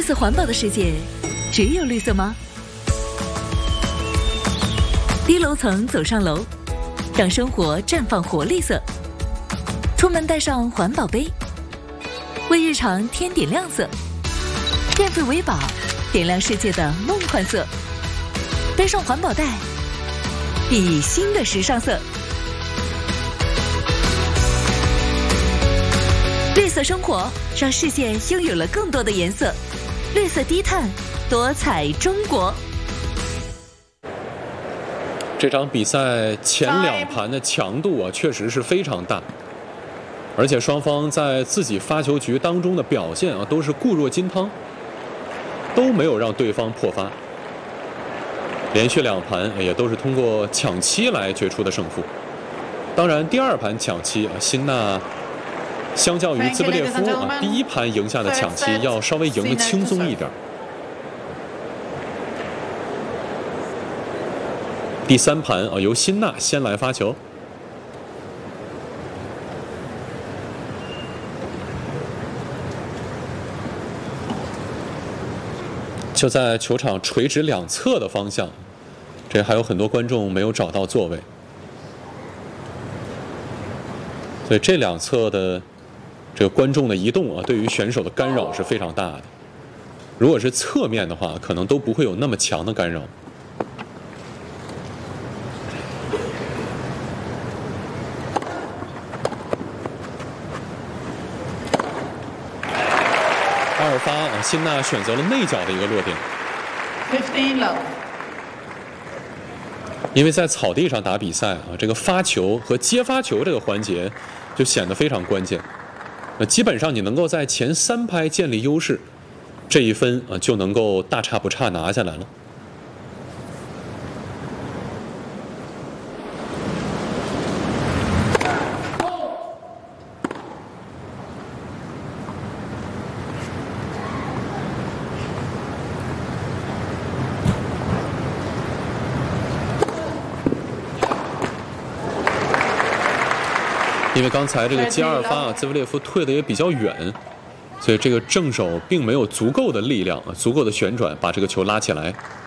色环保的世界，只有绿色吗？低楼层走上楼，让生活绽放活力色。出门带上环保杯，为日常添点亮色。电费为宝，点亮世界的梦幻色。背上环保袋，熠熠新的时尚色。绿色生活，让世界拥有了更多的颜色。绿色低碳，多彩中国。 这场比赛前2盘的强度啊，确实是非常大，而且双方在自己发球局当中的表现啊，都是固若金汤，都没有让对方破发。连续2盘也都是通过抢七来决出的胜负。当然，第2盘抢七啊，辛纳相较于兹布列夫啊，第1盘赢下的抢七要稍微赢得轻松一点。第3盘啊，由辛纳先来发球。就在球场垂直两侧的方向，这还有很多观众没有找到座位，所以这两侧的这个观众的移动啊，对于选手的干扰是非常大的。如果是侧面的话，可能都不会有那么强的干扰。2发啊，辛纳选择了内角的一个落点。 15 love。 因为在草地上打比赛啊，这个发球和接发球这个环节就显得非常关键。基本上你能够在前3拍建立优势，这1分啊就能够大差不差拿下来了。因为刚才这个接2发啊，兹维列夫退的也比较远，所以这个正手并没有足够的力量啊，足够的旋转把这个球拉起来。